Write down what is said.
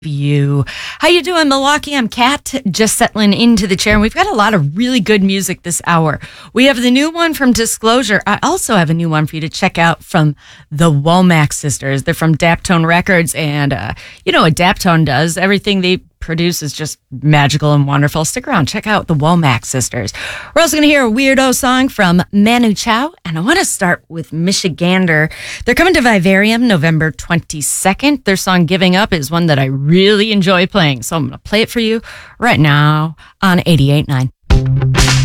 You. How you doing, Milwaukee? I'm Kat, just settling into the chair, and we've got a lot of really good music this hour. We have the new one from Disclosure. I also have a new one for you to check out from the Womack Sisters. They're from Daptone Records, and you know what Daptone does. Everything they produce is just magical and wonderful. Stick around, check out the Womack Sisters. We're also going to hear a weirdo song from Manu Chao, and I want to start with Michigander. They're coming to Vivarium November 22nd. Their song Giving Up is one that I really enjoy playing, so I'm going to play it for you right now on 88.9.